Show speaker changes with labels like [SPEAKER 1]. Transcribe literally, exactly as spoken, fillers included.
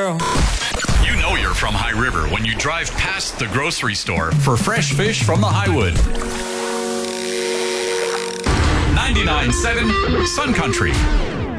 [SPEAKER 1] girl.
[SPEAKER 2] You know you're from High River when you drive past the grocery store for fresh fish from the Highwood. ninety-nine point seven Sun Country.